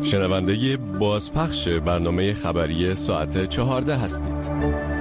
شنونده بازپخش برنامه خبری ساعت 14 هستید.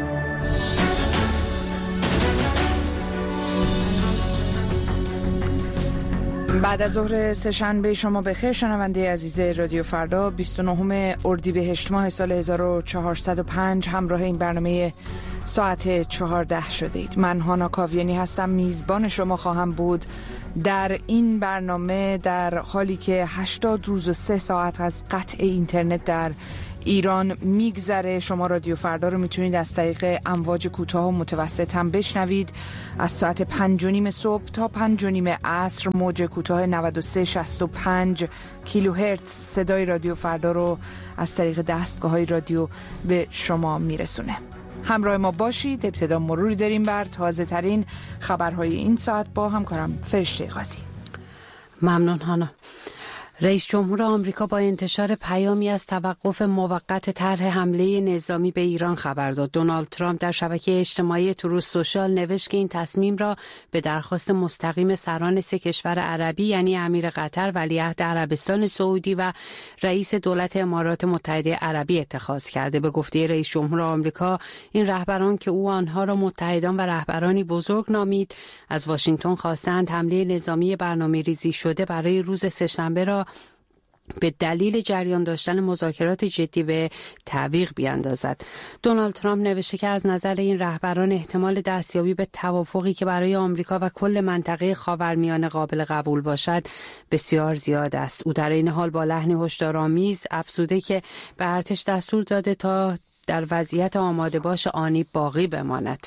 بعد از ظهر سه‌شنبه شما بخیر شنونده عزیز رادیو فردا. 29 اردیبهشت ماه سال 1405 همراه این برنامه ساعت 14 شده اید. من هانا کاویانی هستم، میزبان شما خواهم بود در این برنامه، در حالی که 80 روز و 3 ساعت از قطع اینترنت در ایران میگذره. شما رادیو فردا رو میتونید از طریق امواج کوتاه و متوسط هم بشنوید. از ساعت 5:30 صبح تا 5:30 عصر موج کوتاه 9365 کیلوهرتز صدای رادیو فردا رو از طریق دستگاه‌های رادیو به شما میرسونه. همراه ما باشید. ابتدا مروری داریم بر تازه ترین خبرهای این ساعت با همکارم فرشته قاضی. ممنون هانا. رئیس جمهور آمریکا با انتشار پیامی از توقف موقت طرح حمله نظامی به ایران خبر داد. دونالد ترامپ در شبکه اجتماعی تروث سوشال نوشت که این تصمیم را به درخواست مستقیم سران 3 کشور عربی یعنی امیر قطر، ولیعهد عربستان سعودی و رئیس دولت امارات متحده عربی اتخاذ کرده. به گفته رئیس جمهور آمریکا، این رهبران که او آنها را متحدان و رهبرانی بزرگ نامید، از واشنگتن خواستند حمله نظامی برنامه‌ریزی شده برای روز سه‌شنبه را به دلیل جریان داشتن مذاکرات جدی به تعویق بیاندازد. دونالد ترامپ نوشته که از نظر این رهبران احتمال دستیابی به توافقی که برای آمریکا و کل منطقه خاورمیانه قابل قبول باشد بسیار زیاد است. او در این حال با لحنی هشدارآمیز افزوده که به ارتش دستور داده تا در وضعیت آماده باش آنی باقی بماند.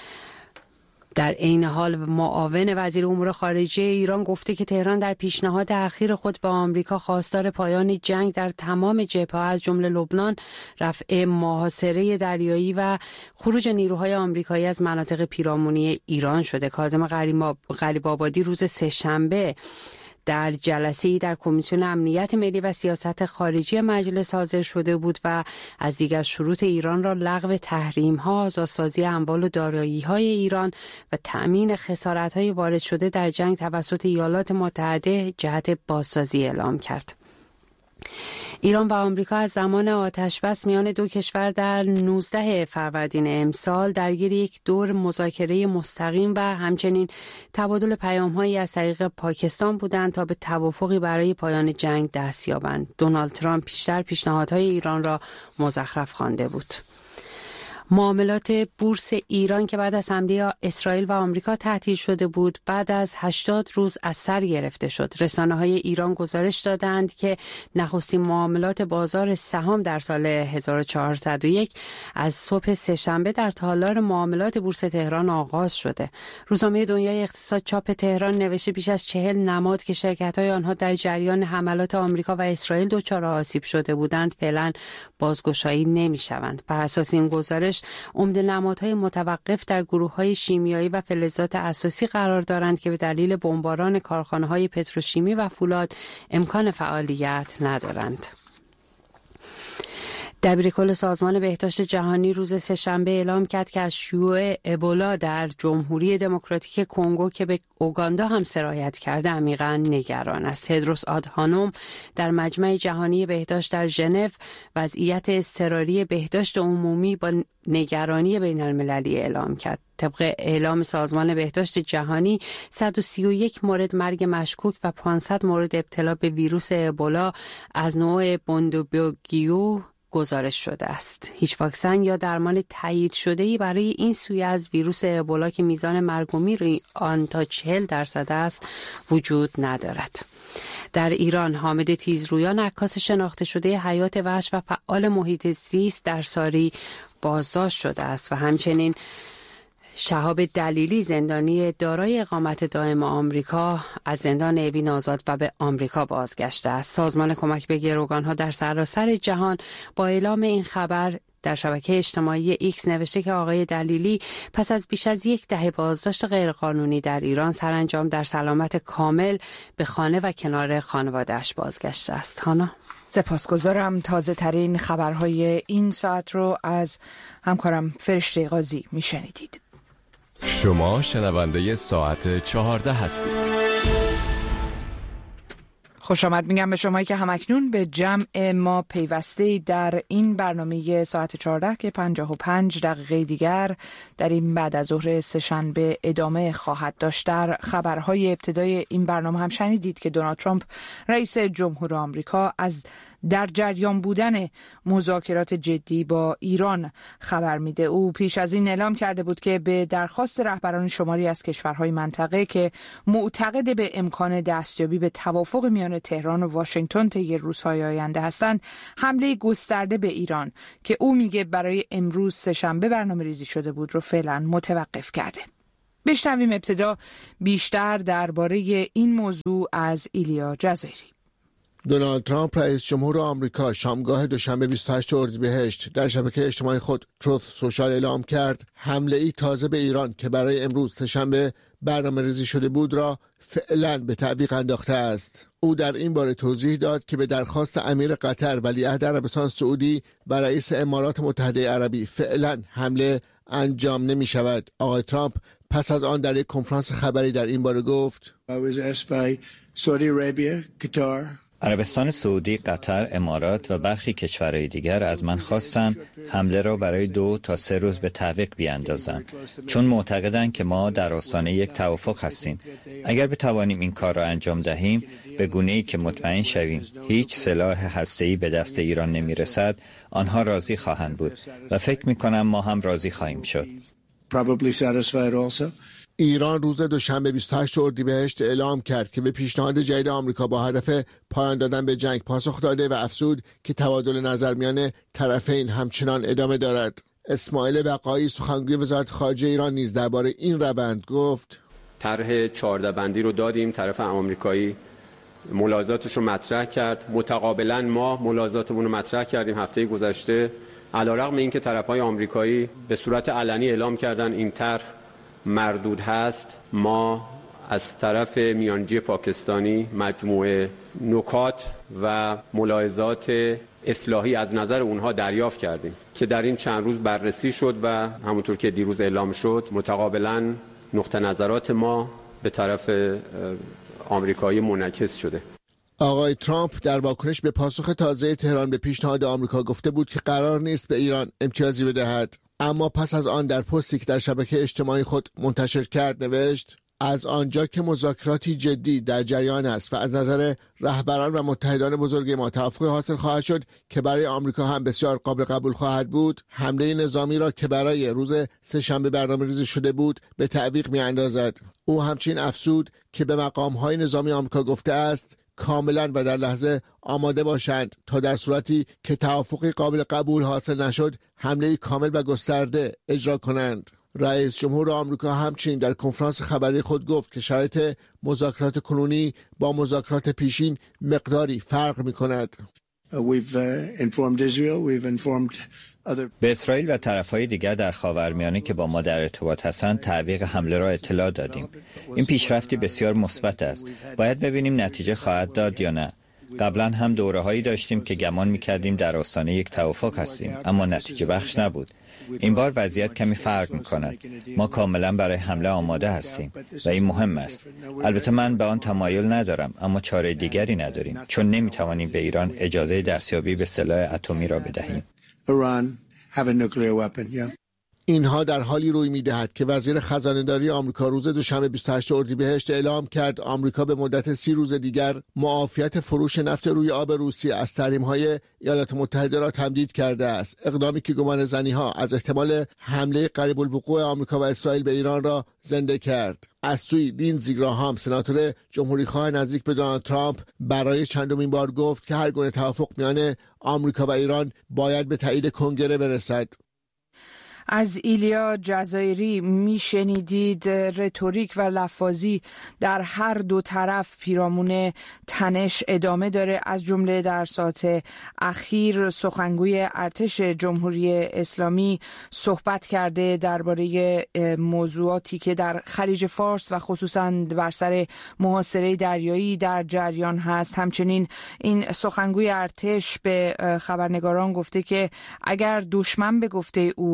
در عین حال معاون وزیر امور خارجه ایران گفته که تهران در پیشنهاد اخیر خود به آمریکا خواستار پایان جنگ در تمام جبهه‌ها از جمله لبنان، رفع محاصره دریایی و خروج نیروهای آمریکایی از مناطق پیرامونی ایران شده. کاظم غریب‌آبادی روز سه‌شنبه در جلسه‌ای در کمیسیون امنیت ملی و سیاست خارجی مجلس حاضر شده بود و از دیگر شروط ایران را لغو تحریم‌ها، آزادسازی اموال و دارایی‌های ایران و تأمین خسارت‌های وارد شده در جنگ توسط ایالات متحده جهت بازسازی اعلام کرد. ایران و آمریکا از زمان آتش‌بس میان دو کشور در 19 فروردین امسال درگیر یک دور مذاکره مستقیم و همچنین تبادل پیام‌هایی از طریق پاکستان بودند تا به توافقی برای پایان جنگ دست یابند. دونالد ترامپ پیشتر پیشنهادهای ایران را مزخرف خوانده بود. معاملات بورس ایران که بعد از حمله اسرائیل و آمریکا تعطیل شده بود، بعد از 80 روز از سر گرفته شد. رسانه‌های ایران گزارش دادند که نخستین معاملات بازار سهام در سال 1401 از صبح سه‌شنبه در تالار معاملات بورس تهران آغاز شده. روزنامه دنیای اقتصاد چاپ تهران نوشته بیش از 40 نماد که شرکت‌های آنها در جریان حملات آمریکا و اسرائیل دچار آسیب شده بودند فعلا بازگشایی نمی‌شوند. بر اساس این گزارش عمده نمادهای متوقف در گروه‌های شیمیایی و فلزات اساسی قرار دارند که به دلیل بمباران کارخانه‌های پتروشیمی و فولاد امکان فعالیت ندارند. دبیرکل سازمان بهداشت جهانی روز سه‌شنبه اعلام کرد که از شیوع ابولا در جمهوری دموکراتیک کنگو که به اوگاندا هم سرایت کرده عمیقاً نگران است. تدروس آدهانوم در مجمع جهانی بهداشت در ژنو وضعیت اضطراری بهداشت عمومی با نگرانی بین المللی اعلام کرد. طبق اعلام سازمان بهداشت جهانی 131 مورد مرگ مشکوک و 500 مورد ابتلا به ویروس ابولا از نوع بوندوبوگیو گزارش شده است. هیچ واکسن یا درمان تایید شده‌ای برای این سویه از ویروس ابولا که میزان مرگ و میر آن تا 40% است وجود ندارد. در ایران حامد تیزرویان عکاس شناخته شده حیات وحش و فعال محیط زیست در ساری بازداشت شده است و همچنین شهاب دلیلی زندانی دارای اقامت دائم آمریکا از زندان اوین آزاد و به آمریکا بازگشته است. سازمان کمک به گروگانها در سراسر جهان با اعلام این خبر در شبکه اجتماعی ایکس نوشته که آقای دلیلی پس از بیش از 10 دهه بازداشت غیرقانونی در ایران سرانجام در سلامت کامل به خانه و کنار خانواده‌اش بازگشته است. هانا سپاسگزارم. تازه ترین خبرهای این ساعت رو از همکارم فرشته قاضی میشنیدید. شما شنونده ساعت 14 هستید. خوش آمد میگم به شمایی که همکنون به جمع ما پیوسته در این برنامه ساعت 14 که 55 دقیقه دیگر در این بعد از ظهر سه‌شنبه ادامه خواهد داشت. در خبرهای ابتدای این برنامه هم شنیدید که دونالد ترامپ رئیس جمهور آمریکا از در جریان بودن مذاکرات جدی با ایران خبر میده. او پیش از این اعلام کرده بود که به درخواست رهبران شماری از کشورهای منطقه که معتقد به امکان دستیابی به توافق میان تهران و واشنگتن طی روزهای آینده هستند، حمله گسترده به ایران که او میگه برای امروز سه‌شنبه برنامه‌ریزی شده بود رو فعلا متوقف کرده. بشنویم ابتدا بیشتر درباره این موضوع از ایلیا جزایری. دونالد ترامپ رئیس جمهور آمریکا شامگاه دوشنبه 28 اردیبهشت در شبکه اجتماعی خود تروث سوشال اعلام کرد حمله ای تازه به ایران که برای امروز سه‌شنبه برنامه‌ریزی شده بود را فعلا به تعویق انداخته است. او در این باره توضیح داد که به درخواست امیر قطر ولیعهد عربستان سعودی و رئیس امارات متحده عربی فعلا حمله انجام نمی شود. آقای ترامپ پس از آن در یک کنفرانس خبری در این باره گفت عربستان سعودی، قطر، امارات و برخی کشورهای دیگر از من خواستند حمله را برای 2 تا 3 روز به تعویق بیاندازم، چون معتقدند که ما در آستانه یک توافق هستیم. اگر بتوانیم این کار را انجام دهیم، به گونه‌ای که مطمئن شویم هیچ سلاح هسته‌ای به دست ایران نمی‌رسد، آنها راضی خواهند بود و فکر می‌کنم ما هم راضی خواهیم شد. ایران روز دوشنبه 28 اردیبهشت اعلام کرد که به پیشنهاد جدید آمریکا با هدف پایان دادن به جنگ پاسخ داده و افزود که تبادل نظر میان طرفین همچنان ادامه دارد. اسماعیل بقایی سخنگوی وزارت خارجه ایران نیز درباره این روند گفت: طرح 14 بندی رو دادیم، طرف آمریکایی ملاحظاتش رو مطرح کرد، متقابلا ما ملاحظاتمون رو مطرح کردیم هفته گذشته. علیرغم اینکه طرف‌های آمریکایی به صورت علنی اعلام کردن این طرح مردود هست، ما از طرف میانجی پاکستانی مجموعه نکات و ملاحظات اصلاحی از نظر اونها دریافت کردیم که در این چند روز بررسی شد و همونطور که دیروز اعلام شد متقابلا نقطه نظرات ما به طرف آمریکایی منعکس شده. آقای ترامپ در واکنش به پاسخ تازه تهران به پیشنهاد آمریکا گفته بود که قرار نیست به ایران امتیازی بدهد، اما پس از آن در پستی که در شبکه اجتماعی خود منتشر کرد نوشت: از آنجا که مذاکراتی جدی در جریان است و از نظر رهبران و متحدان بزرگ ما توافق حاصل خواهد شد که برای آمریکا هم بسیار قابل قبول خواهد بود، حمله نظامی را که برای روز سه‌شنبه برنامه‌ریزی شده بود به تعویق می‌اندازد. او همچنین افزود که به مقام‌های نظامی آمریکا گفته است کاملا و در لحظه آماده باشند تا در صورتی که توافقی قابل قبول حاصل نشد حمله کامل و گسترده اجرا کنند. رئیس جمهور آمریکا همچنین در کنفرانس خبری خود گفت که شرایط مذاکرات کنونی با مذاکرات پیشین مقداری فرق می‌کند. به اسرائیل و طرفهای دیگر در خاورمیانه که با ما در ارتباط هستند تعویق حمله را اطلاع دادیم. این پیشرفتی بسیار مثبت است. باید ببینیم نتیجه خواهد داد یا نه. قبلا هم دوره‌هایی داشتیم که گمان می‌کردیم در آستانه یک توافق هستیم، اما نتیجه بخش نبود. این بار وضعیت کمی فرق می‌کند. ما کاملا برای حمله آماده هستیم و این مهم است. البته من به آن تمایل ندارم، اما چاره دیگری نداریم، چون نمی‌توانیم به ایران اجازه دستیابی به سلاح اتمی را بدهیم. اینها در حالی روی می‌دهد که وزیر خزانه‌داری آمریکا روز دوشنبه 28 اردیبهشت اعلام کرد آمریکا به مدت 30 روز دیگر معافیت فروش نفت روی آب روسیه از تحریم‌های ایالات متحده را تمدید کرده است. اقدامی که گمان زنی‌ها از احتمال حمله قریب الوقوع آمریکا و اسرائیل به ایران را زنده کرد. از سوی لینزی گراهام سناتور جمهوری‌خواه نزدیک به دونالد ترامپ برای چندمین بار گفت که هر گونه توافق میان آمریکا و ایران باید به تایید کنگره برسد. از ایلیا جزایری میشنیدید. رتوریک و لفاظی در هر دو طرف پیرامون تنش ادامه داره. از جمله در ساعت اخیر سخنگوی ارتش جمهوری اسلامی صحبت کرده درباره موضوعاتی که در خلیج فارس و خصوصا بر سر محاصره دریایی در جریان هست. همچنین این سخنگوی ارتش به خبرنگاران گفته که اگر دشمن به گفته او حماقت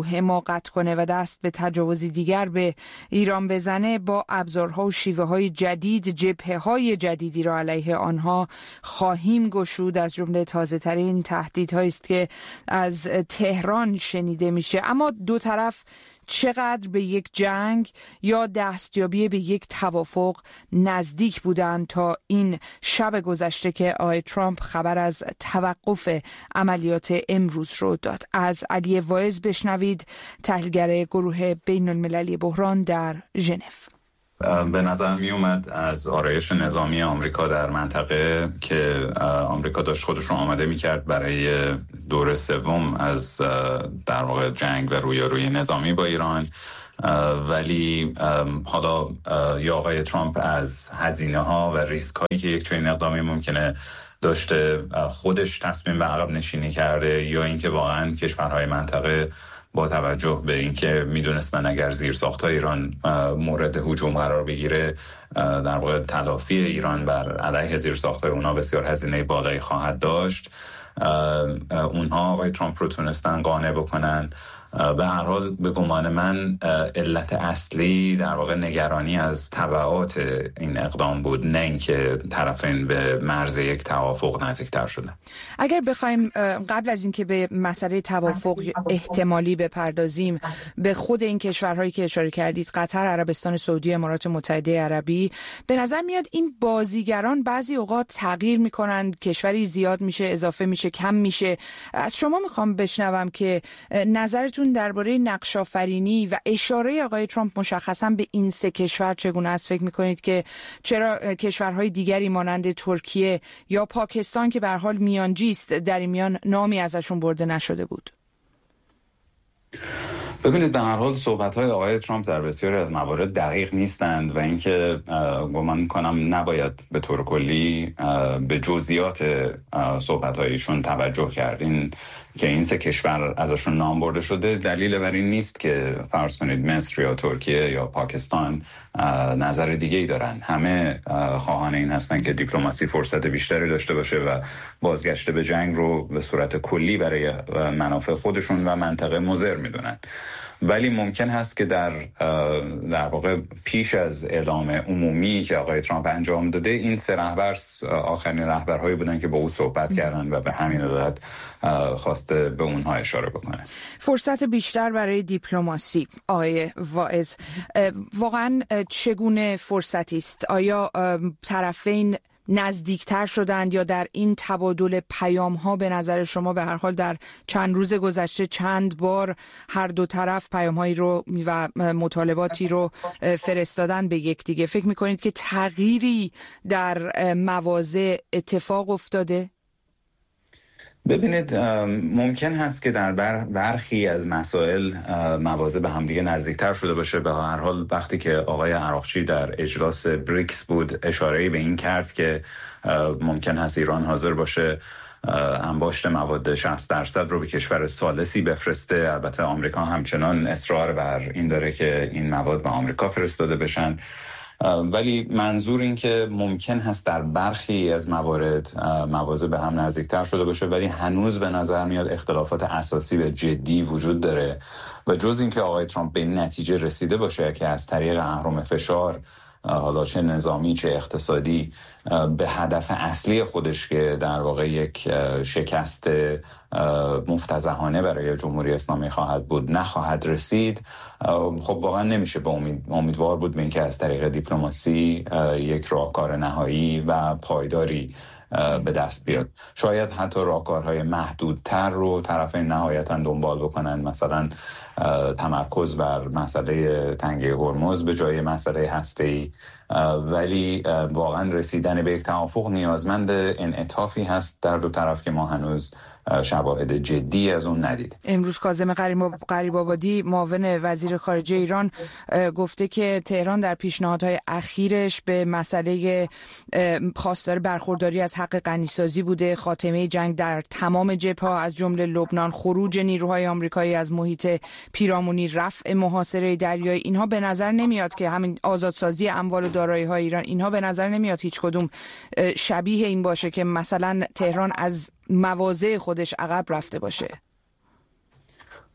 قطع کنه و دست به تجاوزی دیگر به ایران بزنه، با ابزارها و شیوه‌های جدید جبهه‌های جدیدی را علیه آنها خواهیم گشود. از جمله تازه‌ترین تهدیدهایی است که از تهران شنیده میشه. اما دو طرف چقدر به یک جنگ یا دستیابی به یک توافق نزدیک بودند تا این شب گذشته که آقای ترامپ خبر از توقف عملیات امروز رو داد؟ از علی واعظ بشنوید، تحلیلگر گروه بین المللی بحران در ژنو. به نظر می اومد از آرایش نظامی آمریکا در منطقه که آمریکا داشت خودش رو آماده می کرد برای دور سوم از در واقع جنگ و رویارویی نظامی با ایران، ولی حالا یا آقای ترامپ از هزینه ها و ریسک هایی که یک چنین اقدامی ممکنه داشته خودش تصمیم به عقب نشینی کرده، یا اینکه واقعا کشورهای منطقه با توجه به اینکه میدونستن اگر زیرساخت‌های ایران مورد هجوم قرار بگیره در واقع تلافی ایران بر علیه زیرساخت‌های اونا بسیار هزینه بالایی خواهد داشت، اونها آقای ترامپ رو تونستن قانع بکنن. به هر حال به گمان من علت اصلی در واقع نگرانی از تبعات این اقدام بود، نه اینکه طرفین به مرز یک توافق نزدیکتر شدن. اگر بخوایم قبل از اینکه به مسئله توافق احتمالی بپردازیم، به خود این کشورهایی که اشاره کردید، قطر، عربستان سعودی، امارات متحده عربی، به نظر میاد این بازیگران بعضی اوقات تغییر میکنند، کشوری زیاد میشه، اضافه میشه، کم میشه. از شما میخوام بشنوم که نظرتون درباره نقش‌آفرینی و اشاره آقای ترامپ مشخصا به این سه کشور چگونه است؟ فکر می‌کنید که چرا کشورهای دیگری مانند ترکیه یا پاکستان که به هر حال میانجی است در این میان نامی ازشون برده نشده بود؟ ببینید، به هر حال صحبت‌های آقای ترامپ در بسیاری از موارد دقیق نیستند و اینکه گمان می‌کنم نباید به طور کلی به جزئیات صحبت‌هایشون توجه کرد. این سه کشور ازشون نام برده شده دلیل بر این نیست که فرض کنید مصر یا ترکیه یا پاکستان نظر دیگه‌ای دارن. همه خواهان این هستن که دیپلماسی فرصت بیشتری داشته باشه و بازگشت به جنگ رو به صورت کلی برای منافع خودشون و منطقه مضر میدونن. ولی ممکن هست که در واقع پیش از اعلام عمومی که آقای ترامپ انجام داده، این سه رهبر آخرین رهبرهایی بودن که با او صحبت کردن و به همین علت خواسته به اونها اشاره بکنه. فرصت بیشتر برای دیپلماسی، آقای واعظ، واقعا چگونه فرصتی است؟ آیا طرفین نزدیکتر شدند یا در این تبادل پیام ها به نظر شما به هر حال در چند روز گذشته چند بار هر دو طرف پیام هایی رو و مطالباتی رو فرستادن به یکدیگه؟ فکر میکنید که تغییری در مواضع اتفاق افتاده؟ ببینید، ممکن هست که در برخی از مسائل مواضع به همدیگه نزدیکتر شده باشه. به هر حال وقتی که آقای عراقچی در اجلاس بریکس بود، اشاره‌ای به این کرد که ممکن هست ایران حاضر باشه انباشت مواد 60% رو به کشور ثالثی بفرسته. البته آمریکا همچنان اصرار بر این داره که این مواد به آمریکا فرستاده بشن، ولی منظور این که ممکن هست در برخی از موارد مواضع به هم نزدیکتر شده باشه، ولی هنوز به نظر میاد اختلافات اساسی و جدی وجود داره و جز این که آقای ترامپ به این نتیجه رسیده باشه که از طریق اهرم فشار، حالا چه نظامی چه اقتصادی، به هدف اصلی خودش که در واقع یک شکست مفتضحانه برای جمهوری اسلامی خواهد بود نخواهد رسید، خب واقعا نمیشه به امیدوار بود به اینکه از طریق دیپلماسی یک راهکار نهایی و پایداری به دست بیاد. شاید حتی راهکارهای محدودتر رو طرفین نهایتاً دنبال بکنن، مثلا تمرکز بر مسئله تنگه هرمز به جای مسئله هسته‌ای، ولی واقعا رسیدن به یک توافق نیازمند انعطافی هست در دو طرف که ما هنوز شواهد جدی از اون ندید. امروز کاظم غریب‌آبادی معاون وزیر خارجه ایران گفته که تهران در پیشنهادهای اخیرش به مسئله خواستار برخورداری از حق غنیسازی بوده، خاتمه جنگ در تمام جبهه‌ها از جمله لبنان، خروج نیروهای آمریکایی از محیط پیرامونی، رفع محاصره دریایی. اینها به نظر نمیاد که همین آزادسازی اموال و دارایی‌های ایران، اینها به نظر نمیاد هیچ کدوم شبیه این باشه که مثلا تهران از مواضع خودش عقب رفته باشه.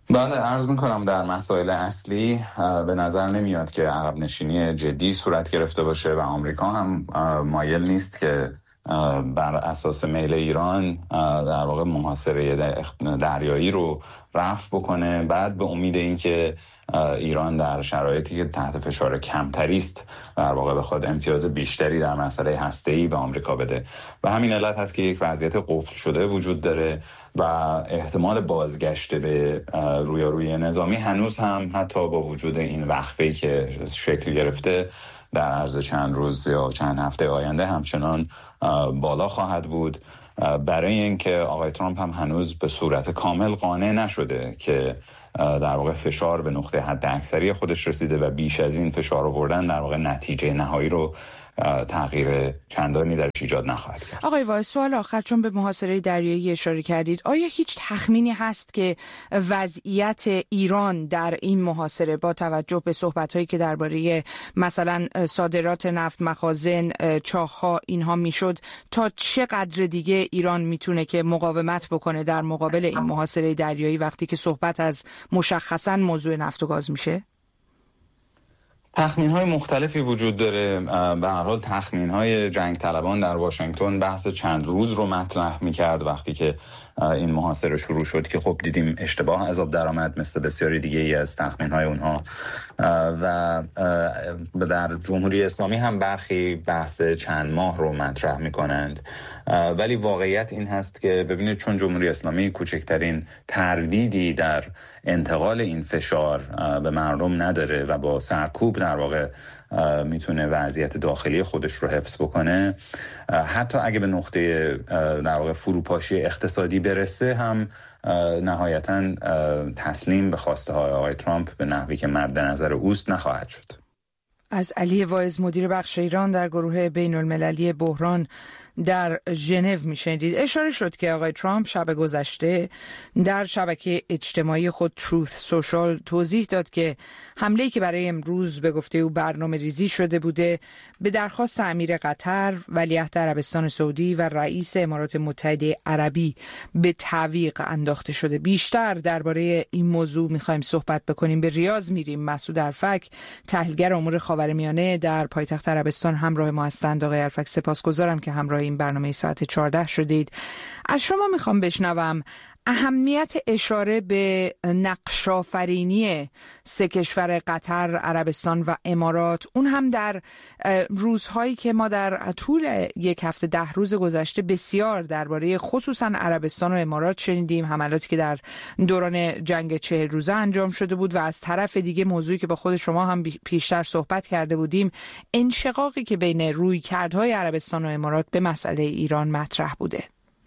بله، عرض میکنم در مسائل اصلی به نظر نمیاد که عقب نشینی جدی صورت گرفته باشه و آمریکا هم مایل نیست که بر اساس میل ایران در واقع محاصره دریایی رو رفع بکنه، بعد به امید اینکه ایران در شرایطی که تحت فشار کمتری است در واقع بخواد امتیاز بیشتری در مسئله هسته‌ای به آمریکا بده. و همین علت هست که یک وضعیت قفل شده وجود داره و احتمال بازگشت به رویارویی نظامی هنوز هم حتی با وجود این وقفه‌ای که شکل گرفته در عرض چند روز یا چند هفته آینده همچنان بالا خواهد بود، برای اینکه آقای ترامپ هم هنوز به صورت کامل قانع نشده که در واقع فشار به نقطه حد اکثری خودش رسیده و بیش از این فشار آوردن در واقع نتیجه نهایی رو تغییر چندانی درش ایجاد نخواهد کرد. آقای وایس، سوال آخر، چون به محاصره دریایی اشاره کردید، آیا هیچ تخمینی هست که وضعیت ایران در این محاصره با توجه به صحبت‌هایی که درباره مثلا صادرات نفت، مخازن، چاه‌ها اینها میشد، تا چه قدر دیگه ایران میتونه که مقاومت بکنه در مقابل این محاصره دریایی وقتی که صحبت از مشخصا موضوع نفت و گاز میشه؟ تخمین‌های مختلفی وجود داره. به هر حال تخمین‌های جنگ طلبان در واشنگتن بحث چند روز رو مطرح می‌کرد وقتی که این محاصره شروع شد که خب دیدیم اشتباه از آب درآمد مثل بسیاری دیگه ای از تخمین‌های اونها، و در جمهوری اسلامی هم برخی بحث چند ماه رو مطرح می‌کنند. ولی واقعیت این هست که ببینید چون جمهوری اسلامی کوچکترین تردیدی در انتقال این فشار به مردم نداره و با سرکوب در واقع میتونه وضعیت داخلی خودش رو حفظ بکنه، حتی اگه به نقطه در واقع فروپاشی اقتصادی برسه هم نهایتاً تسلیم به خواسته های آقای ترامپ به نحوی که مد نظر اوست نخواهد شد. از علی واعظ، مدیر بخش ایران در گروه بین المللی بحران در ژنو میشنیدید. اشاره شد که آقای ترامپ شب گذشته در شبکه اجتماعی خود تروث سوشال توضیح داد که حمله‌ای که برای امروز به گفته او برنامه ریزی شده بوده به درخواست امیر قطر، ولیعهد عربستان سعودی و رئیس امارات متحده عربی به تعویق انداخته شده. بیشتر درباره این موضوع می‌خوایم صحبت بکنیم. به ریاض میریم. مسعود ارفک، تحلیلگر امور خاورمیانه در پایتخت عربستان همراه ما هستند. آقای ارفک، سپاسگزارم که همراه این برنامه ساعت 14 شدید. از شما میخوام بشنوم اهمیت اشاره به نقش‌آفرینی سه کشور قطر، عربستان و امارات، اون هم در روزهایی که ما در طول یک هفته 10 روز گذشته بسیار درباره خصوصا عربستان و امارات شنیدیم، حملاتی که در دوران جنگ 40 روزه انجام شده بود و از طرف دیگه موضوعی که با خود شما هم پیشتر صحبت کرده بودیم، انشقاقی که بین رویکردهای عربستان و امارات به مسئله ایران مطرح بوده.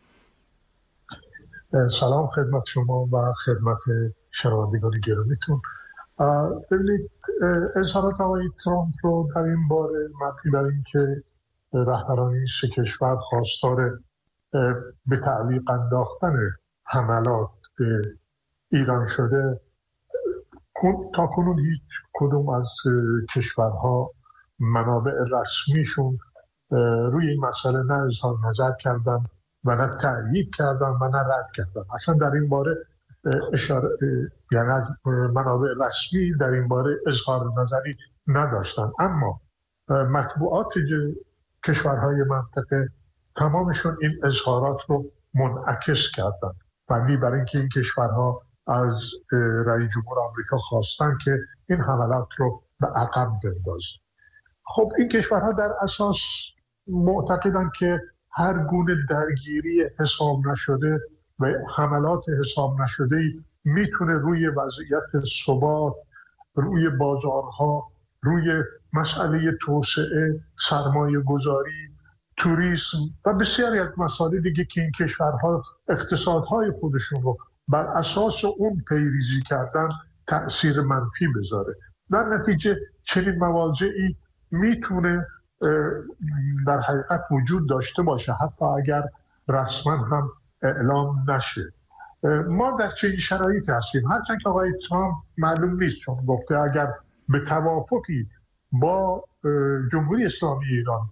سلام خدمت شما و خدمت شنوندگان گرامیتون. ببینید، اظهارات آقای ترامپ رو در این باره مبنی بر این که رهبران این سه کشور خواستار به تعویق انداختن حملات به ایران شده، تا کنون هیچ کدوم از کشورها منابع رسمیشون روی این مسئله نه اظهار نظر کردن و نه تأیید کردن و نه رد کردن. اصلا در این باره اشاره، یعنی منابع رسمی در این باره اظهار نظری نداشتن. اما مطبوعات کشورهای منطقه تمامشون این اظهارات رو منعکس کردن، ولی برای اینکه این کشورها از رئیس جمهور آمریکا خواستن که این حملات رو به عقب بندازن. خب این کشورها در اساس معتقدن که هر گونه درگیری حساب نشده و حملات حساب نشده میتونه روی وضعیت ثبات، روی بازارها، روی مسئله توسعه، سرمایه گذاری، توریسم و بسیاری از مسائل دیگه که این کشورها اقتصادهای خودشون رو بر اساس اون پیریزی کردن تأثیر منفی بذاره. در نتیجه چنین مواضعی میتونه در حقیقت وجود داشته باشه، حتی اگر رسما هم اعلام نشه. ما در چه شرایطی هستیم؟ هرچند که آقای ترامپ معلوم نیست، چون گفته اگر به توافقی با جمهوری اسلامی ایران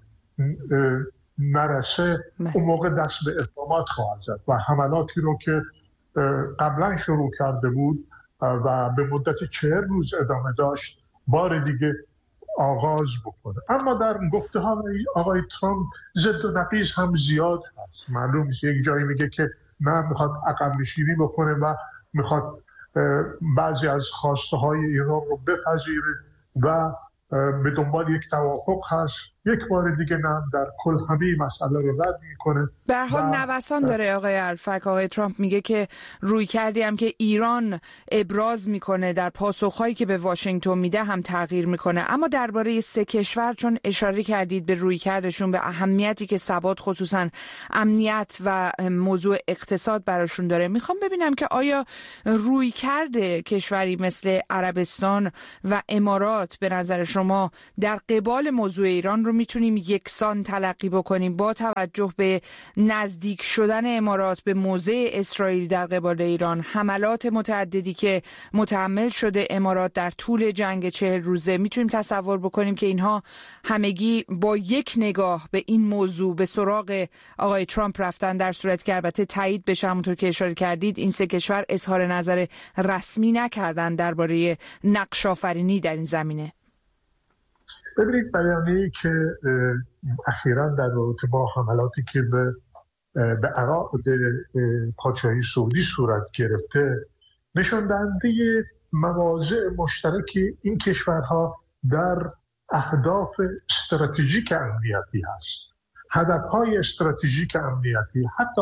نرسه اون موقع دست به اقدامات خواهد زد و حملاتی رو که قبلا شروع کرده بود و به مدت 40 روز ادامه داشت بار دیگه آغاز بکنه. اما در گفته ها آقای ترامپ ضد و نقیض هم زیاد هست. معلوم نیست، یک جایی میگه که نه میخواد عقب نشینی بکنه و میخواد بعضی از خواسته های ایران رو بپذیره و به دنبال یک توافق هست، یک بار دیگه نه در کل همه مسئله رو رد میکنه. به هر حال نوسان داره آقای الفک. آقای ترامپ میگه که روی کردی هم که ایران ابراز میکنه در پاسخهایی که به واشنگتن میده هم تغییر میکنه. اما درباره سه کشور چون اشاره کردید به روی کردشون، به اهمیتی که ثبات خصوصا امنیت و موضوع اقتصاد براشون داره، میخوام ببینم که آیا روی کرده کشوری مثل عربستان و امارات به نظر شما در قبال موضوع ایران رو میتونیم یکسان تلقی بکنیم با توجه به نزدیک شدن امارات به موضع اسرائیل در قبال ایران، حملات متعددی که متحمل شده امارات در طول جنگ 40 روزه؟ میتونیم تصور بکنیم که اینها همگی با یک نگاه به این موضوع به سراغ آقای ترامپ رفتن، در صورت که البته تایید بشه همونطور که اشاره کردید این سه کشور اظهار نظر رسمی نکردن درباره نقش آفرینی در این زمینه. ببینید، بیانیه‌ای که اخیراً در رابطه با حملاتی که به عراق پادشاهی سعودی صورت گرفته نشان دهنده مواضع مشترک این کشورها در اهداف استراتژیک امنیتی هست. هدفهای استراتژیک امنیتی، حتی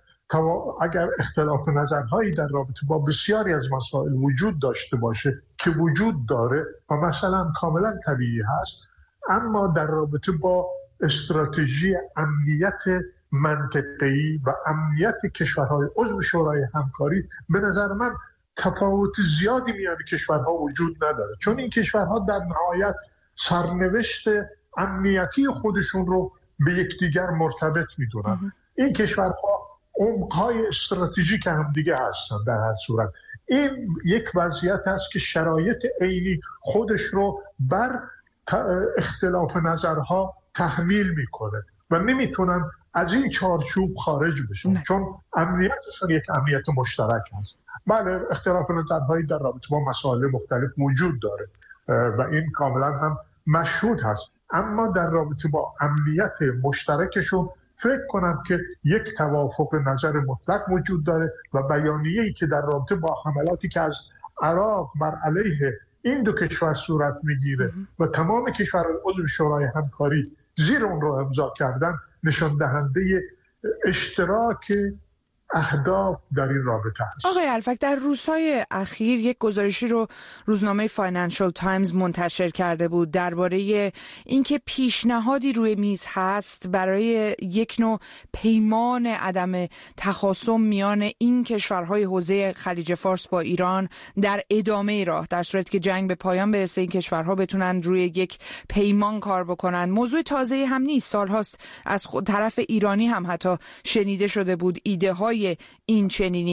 اگر اختلاف نظرهایی در رابطه با بسیاری از مسائل وجود داشته باشه که وجود داره و مثلا کاملا طبیعی هست، اما در رابطه با استراتژی امنیت منطقه‌ای و امنیت کشورهای عضو شورای همکاری به نظر من تفاوت زیادی میان کشورها وجود نداره، چون این کشورها در نهایت سرنوشت امنیتی خودشون رو به یکدیگر مرتبط میدونن. این کشورها عمق‌های استراتژیک هم دیگه هستن. در هر صورت این یک وضعیت است که شرایط عینی خودش رو بر اختلاف نظرها تحمیل میکنه و نمیتونن از این چارچوب خارج بشن، چون امنیتشون یک امنیت مشترک هست. بله، اختلاف نظرهایی در رابطه با مسائل مختلف وجود داره و این کاملا هم مشهود هست، اما در رابطه با امنیت مشترکشون فکر کنم که یک توافق نظر مطلق وجود داره و بیانیه‌ای که در رابطه با حملاتی که از عراق بر علیه این دو کشور صورت میگیره و تمام کشورهای عضو شورای همکاری زیر اون رو امضا کردن نشان دهنده اشتراک اهداف در این رابطه است. آقای الفک، در روزهای اخیر یک گزارشی رو روزنامه فاینانشال تایمز منتشر کرده بود درباره اینکه پیشنهادی روی میز هست برای یک نوع پیمان عدم تخاصم میان این کشورهای حوزه خلیج فارس با ایران در ادامه راه، در صورتی که جنگ به پایان برسه این کشورها بتونن روی یک پیمان کار بکنن. موضوع تازه هم نیست، سالهاست از خود طرف ایرانی هم حتی شنیده شده بود ایده های این چنینی.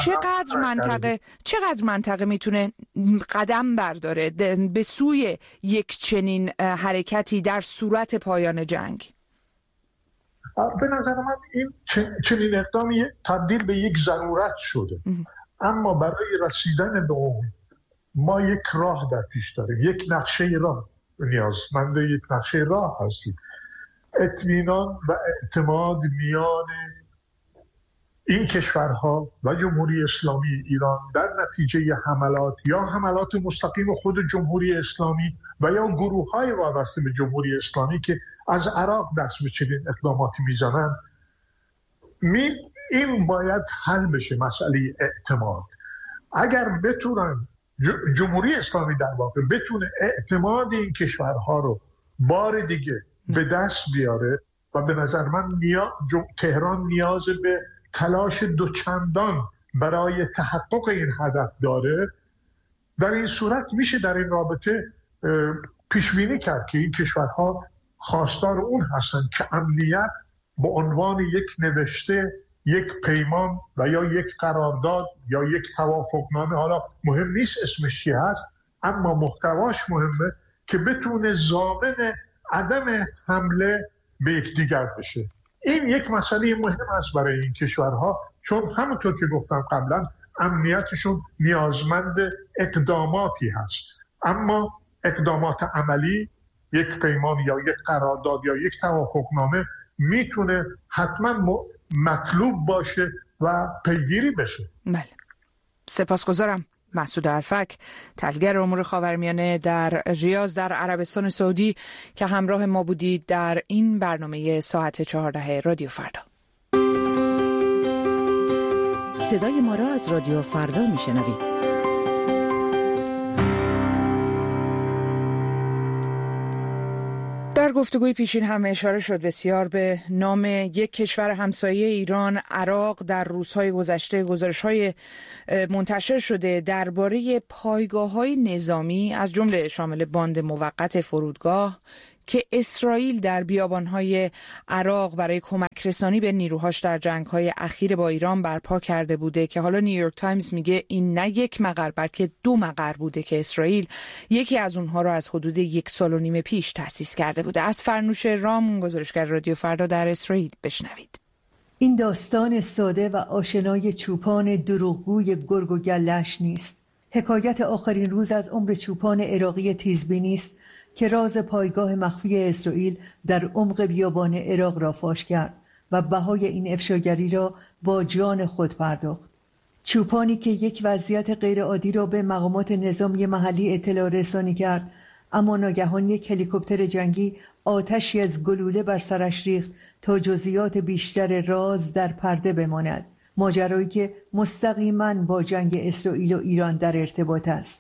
چقدر منطقه میتونه قدم برداره به سوی یک چنین حرکتی در صورت پایان جنگ؟ به نظر من این چنین اقدامی تبدیل به یک ضرورت شده، اما برای رسیدن به اون ما یک راه در پیش داریم، یک نقشه راه نیازمند یک نقشه راه هستیم. اطمینان و اعتماد میان این کشورها و جمهوری اسلامی ایران در نتیجه حملات یا حملات مستقیم خود جمهوری اسلامی و یا گروه‌های وابسته به جمهوری اسلامی که از عراق دست به چنین اقداماتی میزنن، این باید حل بشه. مسئله اعتماد، اگر بتونن جمهوری اسلامی در واقع بتونه اعتماد این کشورها رو بار دیگه به دست بیاره و به نظر من تهران نیاز به تلاش دوچندان برای تحقق این هدف داره، در این صورت میشه در این رابطه پیش بینی کرد که این کشورها خواستار اون هستن که امنیت به عنوان یک نوشته، یک پیمان و یا یک قرارداد یا یک توافقنامه، حالا مهم نیست اسمش چی هست، اما محتواش مهمه که بتونه ضامن عدم حمله به یکدیگر بشه. این یک مسئله مهم است برای این کشورها، چون همونطور که گفتم قبلا امنیتشون نیازمند اقداماتی هست، اما اقدامات عملی، یک پیمان یا یک قرارداد یا یک توافقنامه میتونه حتما مطلوب باشه و پیگیری بشه. بله، سپاسگزارم. مسعود الفک، تحلیلگر امور خاورمیانه در ریاض در عربستان سعودی که همراه ما بودید در این برنامه ساعت 14 رادیو فردا. صدای ما را از رادیو فردا میشنوید. در گفتگوی پیشین هم اشاره شد بسیار به نام یک کشور همسایه ایران، عراق. در روزهای گذشته گزارش‌های منتشر شده درباره پایگاه‌های نظامی از جمله شامل باند موقت فرودگاه که اسرائیل در بیابان‌های عراق برای کمک رسانی به نیروهاش در جنگ‌های اخیر با ایران برپا کرده بوده، که حالا نیویورک تایمز میگه این نه یک مقر بلکه 2 مقر بوده که اسرائیل یکی از اونها رو از حدود 1.5 سال پیش تأسیس کرده بوده. از فرنوش رام، گزارشگر رادیو فردا در اسرائیل، بشنوید. این داستان ساده و آشنای چوپان دروغگوی گرگ و گله‌اش نیست. حکایت آخرین روز از عمر چوپان عراقی تیزبینی است که راز پایگاه مخفی اسرائیل در عمق بیابان عراق را فاش کرد و بهای این افشاگری را با جان خود پرداخت. چوپانی که یک وضعیت غیرعادی را به مقامات نظامی محلی اطلاع رسانی کرد، اما ناگهان یک هلیکوپتر جنگی آتشی از گلوله بر سرش ریخت تا جزئیات بیشتر راز در پرده بماند. ماجرایی که مستقیما با جنگ اسرائیل و ایران در ارتباط است.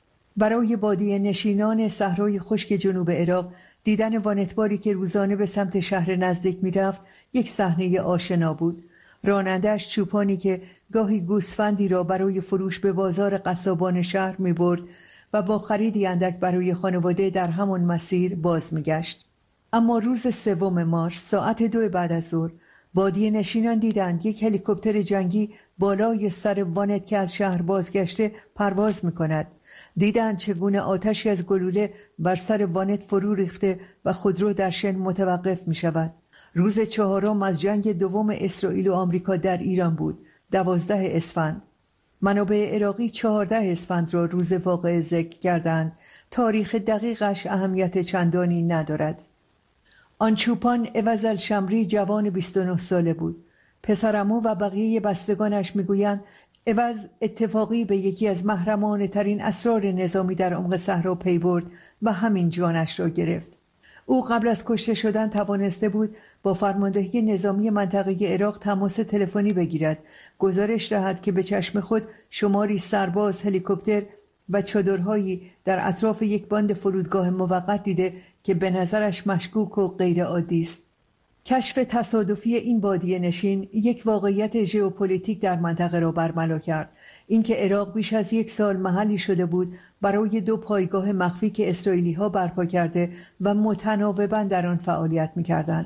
برای بادیه نشینان صحرای خشک جنوب عراق، دیدن وانتباری که روزانه به سمت شهر نزدیک می‌رفت یک صحنه آشنا بود. راننده‌اش چوپانی که گاهی گوسفندی را برای فروش به بازار قصابان شهر می‌برد و با خریدی اندک برای خانواده در همان مسیر باز می‌گشت. اما روز 3 مارس ساعت 2 بعد از ظهر، بادیه نشینان دیدند یک هلیکوپتر جنگی بالای سر وانت که از شهر بازگشته پرواز می‌کند. دیدند چگونه آتشی از گلوله بر سر وانت فرو ریخته و خودرو در شن متوقف می شود. روز 4 از جنگ دوم اسرائیل و آمریکا در ایران بود، 12 اسفند. منابع عراقی 14 اسفند را روز واقعه ذکر کردند. تاریخ دقیقش اهمیت چندانی ندارد. آن چوپان عوض الشمری جوان 29 ساله بود. پسرعمو و بقیه بستگانش میگویند عوض اتفاقی به یکی از محرمانه ترین اسرار نظامی در عمق صحرا پی برد و همین جانش را گرفت. او قبل از کشته شدن توانسته بود با فرماندهی نظامی منطقه عراق تماس تلفنی بگیرد. گزارش دهد که به چشم خود شماری سرباز، هلیکوپتر و چادرهایی در اطراف یک باند فرودگاه موقت دیده که به نظرش مشکوک و غیر عادی است. کشف تصادفی این بادیه نشین یک واقعیت ژئوپلیتیک در منطقه را برملا کرد. اینکه عراق بیش از 1 سال محلی شده بود برای 2 پایگاه مخفی که اسرائیلی‌ها برپا کرده و متناوباً در آن فعالیت می‌کردند.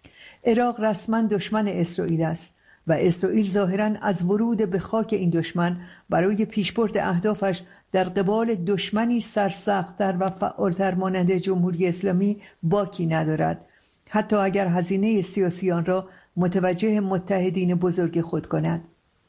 عراق رسما دشمن اسرائیل است و اسرائیل ظاهراً از ورود به خاک این دشمن برای پیشبرد اهدافش در قبال دشمنی سرسخت‌تر و فعالتر مانند جمهوری اسلامی باکی ندارد، حتی اگر هزینه سیاسی آن را متوجه متحدین بزرگ خود کند.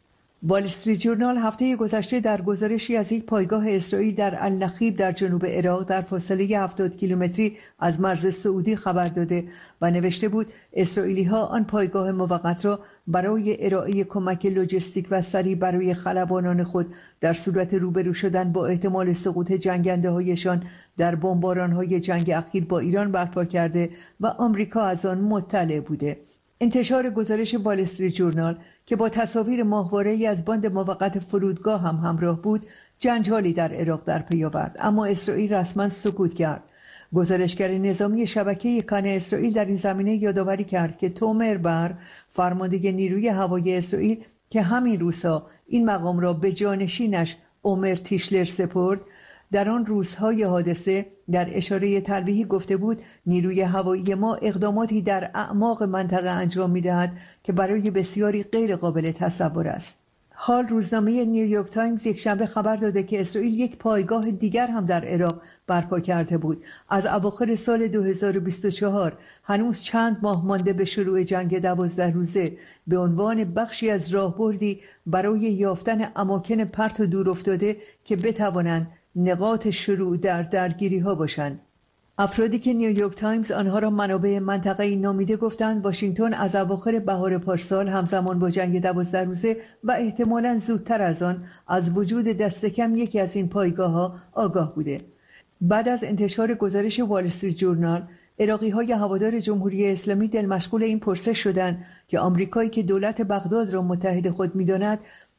وال استریت جورنال هفته گذشته در گزارشی از یک پایگاه اسرائیل در النخیب در جنوب عراق در فاصله 70 کیلومتری از مرز سعودی خبر داده و نوشته بود اسرائیلی‌ها آن پایگاه موقت را برای ارائه کمک لوجستیک و سریع برای خلبانان خود در صورت روبرو شدن با احتمال سقوط جنگنده‌هایشان در بمباران‌های جنگ اخیر با ایران برپا کرده و آمریکا از آن مطلع بوده. انتشار گزارش وال استریت جورنال که با تصاویر ماهواره‌ای از باند موقت فرودگاه هم همراه بود، جنجالی در عراق در پی آورد، اما اسرائیل رسما سکوت کرد. گزارشگر نظامی شبکه کان اسرائیل در این زمینه یادآوری کرد که تومر بر، فرمانده نیروی هوایی اسرائیل که همین روزها این مقام را به جانشینش عمر تیشلر سپرد، در آن روزهای حادثه در اشاره تلویحی گفته بود نیروی هوایی ما اقداماتی در اعماق منطقه انجام می‌دهد که برای بسیاری غیر قابل تصور است. حال روزنامه نیویورک تایمز یک شنبه خبر داده که اسرائیل یک پایگاه دیگر هم در عراق برپا کرده بود. از اواخر سال 2024 هنوز چند ماه مانده به شروع جنگ 12 روزه به عنوان بخشی از راهبردی برای یافتن اماکن پرت و دور افتاده که بتوانند نقاط شروع در درگیری ها باشند. افرادی که نیویورک تایمز آنها را منابع منطقه‌ای نامیده گفتند واشنگتن از اواخر بهار پارسال همزمان با جنگ 12 روزه و احتمالاً زودتر از آن از وجود دست کم یکی از این پایگاه‌ها آگاه بوده. بعد از انتشار گزارش وال استریت جورنال، عراقی‌های هوادار جمهوری اسلامی دل مشغول این پرسش شدند که آمریکایی که دولت بغداد را متحد خود می‌داند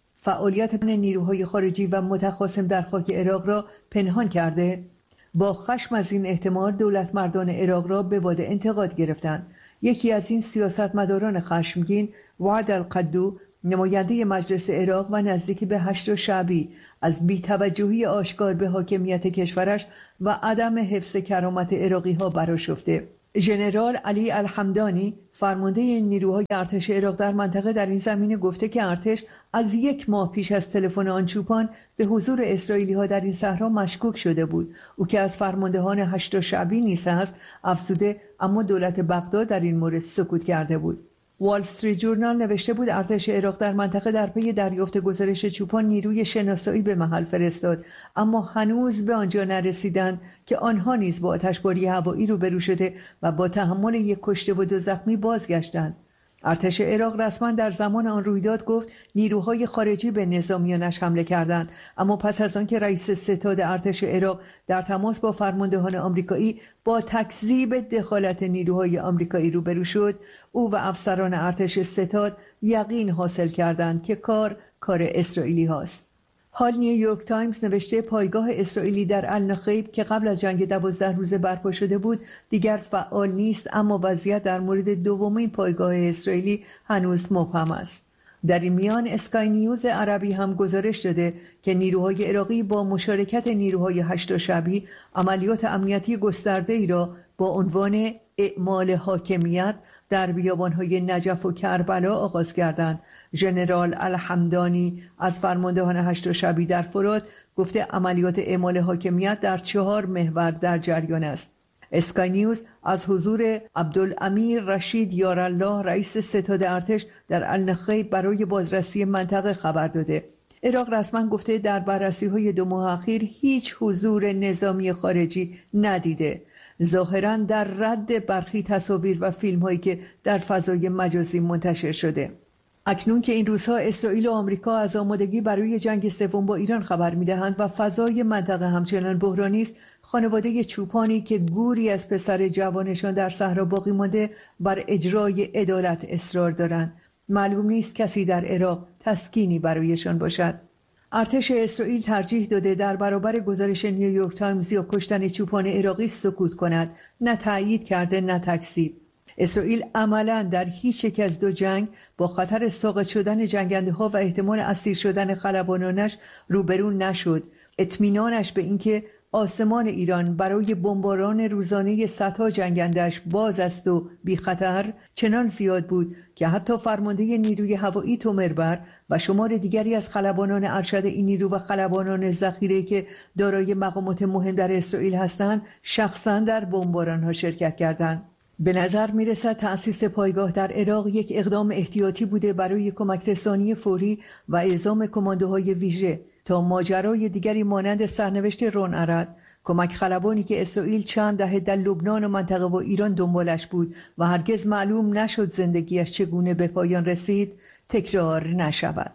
فعالیت نیروهای خارجی و متخاصم در خاک عراق را پنهان کرده. با خشم از این احتمال دولت مردان عراق را به باد انتقاد گرفتند. یکی از این سیاستمداران خشمگین، وعد القدو، نماینده مجلس عراق و نزدیک به 8 شعبی، از بی‌توجهی آشکار به حاکمیت کشورش و عدم حفظ کرامت عراقی‌ها برآشفته. ژنرال علی الحمدانی، فرمانده نیروهای ارتش عراق در منطقه، در این زمینه گفته که ارتش از 1 ماه پیش از تلفن آن چوپان به حضور اسرائیلی‌ها در این صحرا مشکوک شده بود. او که از فرماندهان 8 شعبی نیز است، افزوده اما دولت بغداد در این مورد سکوت کرده بود. وال استریت جورنال نوشته بود ارتش عراق در منطقه در پی دریافت گزارش چوپان نیروی شناسایی به محل فرستاد، اما هنوز به آنجا نرسیدند که آنها نیز با آتشباری هوایی روبرو شده و با تحمل 1 کشته و 2 زخمی بازگشتند. ارتش عراق رسما در زمان آن رویداد گفت نیروهای خارجی به نظامیانش حمله کردند، اما پس از آنکه رئیس ستاد ارتش عراق در تماس با فرماندهان آمریکایی با تکذیب دخالت نیروهای آمریکایی روبرو شد، او و افسران ارتش ستاد یقین حاصل کردند که کار اسرائیلی هاست. حال نیویورک تایمز نوشته پایگاه اسرائیلی در النخیب که قبل از جنگ 12 روزه برپا شده بود دیگر فعال نیست، اما وضعیت در مورد دومین پایگاه اسرائیلی هنوز مبهم است. در این میان اسکای نیوز عربی هم گزارش داده که نیروهای عراقی با مشارکت نیروهای 8 شعبی عملیات امنیتی گسترده‌ای را با عنوان اعمال حاکمیت در بیابان‌های نجف و کربلا آغاز کردند. ژنرال الحمدانی از فرماندهان 8 شعبی در فرات گفته عملیات اعمال حاکمیت در 4 محور در جریان است. اسکای نیوز از حضور عبدالامیر رشید یارالله رئیس ستاد ارتش در النخیب برای بازرسی منطقه خبر داده. عراق رسما گفته در بررسی‌های 2 ماه اخیر هیچ حضور نظامی خارجی ندیده، ظاهراً در رد برخی تصاویر و فیلم‌هایی که در فضای مجازی منتشر شده. اکنون که این روزها اسرائیل و آمریکا از آمادگی برای جنگ سوم با ایران خبر می‌دهند و فضای منطقه همچنان بحرانی است، خانواده چوپانی که گوری از پسر جوانشان در صحرا باقی مانده بر اجرای عدالت اصرار دارند. معلوم نیست کسی در عراق تسکینی برایشان باشد. ارتش اسرائیل ترجیح داده در برابر گزارش نیویورک تایمز یا کشتن چوپان عراقی سکوت کند، نه تأیید کرده نه تکذیب. اسرائیل عملاً در هیچ یک از 2 جنگ با خطر ساقط شدن جنگنده‌ها و احتمال اسیر شدن خلبانانش روبرو نشد. اطمینانش به اینکه آسمان ایران برای بمباران روزانه صدها جنگنده‌اش باز است و بی خطر چنان زیاد بود که حتی فرمانده نیروی هوایی تومربر و شمار دیگری از خلبانان ارشد این نیرو و خلبانان ذخیره که دارای مقامات مهم در اسرائیل هستند شخصاً در بمباران‌ها شرکت کردند. به نظر می‌رسد تأسیس پایگاه در عراق یک اقدام احتیاطی بوده برای کمک رسانی فوری و اعزام کماندوهای ویژه تا ماجرای دیگری مانند سرنوشت رون ارد، کمک خلبانی که اسرائیل چند دهه در لبنان و منطقه و ایران دنبالش بود و هرگز معلوم نشد زندگیش چگونه به پایان رسید، تکرار نشود.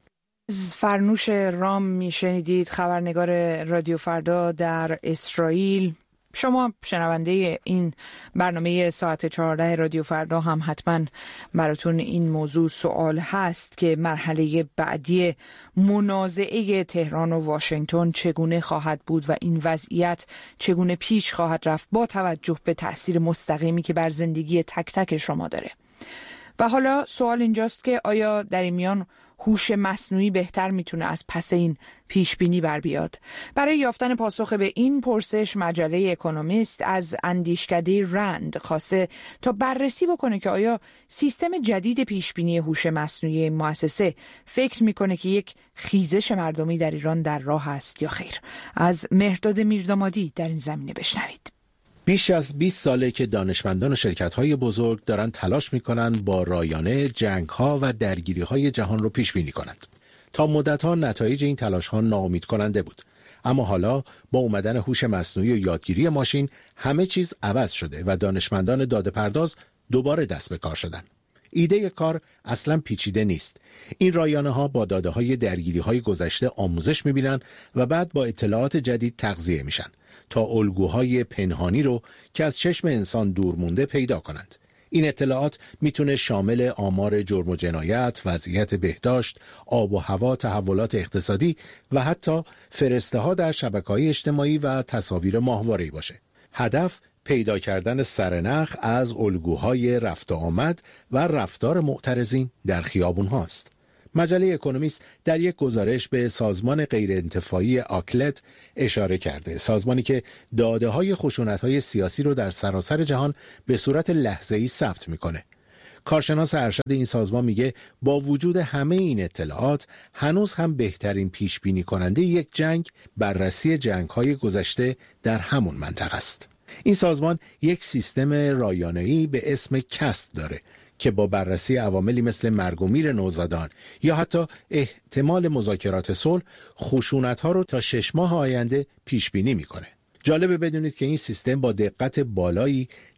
فرنوش رام میشنیدید، خبرنگار رادیو فردا در اسرائیل. شما شنونده این برنامه ساعت 14 رادیو فردا هم حتما براتون این موضوع سوال هست که مرحله بعدی منازعه تهران و واشنگتن چگونه خواهد بود و این وضعیت چگونه پیش خواهد رفت با توجه به تأثیر مستقیمی که بر زندگی تک تک شما داره. و حالا سوال اینجاست که آیا در این میان هوش مصنوعی بهتر میتونه از پس این پیش بینی بر بیاد؟ برای یافتن پاسخ به این پرسش مجله اکونومیست از اندیشکده رند خواسته تا بررسی بکنه که آیا سیستم جدید پیش بینی هوش مصنوعی مؤسسه فکر میکنه که یک خیزش مردمی در ایران در راه است یا خیر. از مهرداد میردامادی در این زمینه بشنوید. بیش از 20 ساله که دانشمندان و شرکت‌های بزرگ دارن تلاش میکنن با رایانه جنگ‌ها و درگیری‌های جهان رو پیش بینی کنند. تا مدت‌ها نتایج این تلاش‌ها ناامید کننده بود. اما حالا با اومدن هوش مصنوعی و یادگیری ماشین همه چیز عوض شده و دانشمندان داده‌پرداز دوباره دست به کار شدن. ایده کار اصلا پیچیده نیست. این رایانه‌ها با داده‌های درگیری‌های گذشته آموزش می‌بینن و بعد با اطلاعات جدید تغذیه میشن تا الگوهای پنهانی رو که از چشم انسان دور مونده پیدا کنند. این اطلاعات میتونه شامل آمار جرم و جنایت، وضعیت بهداشت، آب و هوا، تحولات اقتصادی و حتی فرسته ها در شبکه‌های اجتماعی و تصاویر ماهواره‌ای باشه. هدف پیدا کردن سرنخ از الگوهای رفت و آمد و رفتار معترضین در خیابون هاست. مجله اکونومیست در یک گزارش به سازمان غیرانتفاعی آکلت اشاره کرده، سازمانی که داده‌های خشونت‌های سیاسی رو در سراسر جهان به صورت لحظه‌ای ثبت می‌کنه. کارشناس ارشد این سازمان میگه با وجود همه این اطلاعات هنوز هم بهترین پیش بینی کننده یک جنگ بررسی جنگ‌های گذشته در همون منطقه است. این سازمان یک سیستم رایانه‌ای به اسم کست داره که با بررسی عواملی مثل مرگ و میر نوزادان یا حتی احتمال مذاکرات صلح خشونت‌ها رو تا 6 ماه آینده پیش بینی می‌کنه. جالبه بدونید که این سیستم با دقت بالایی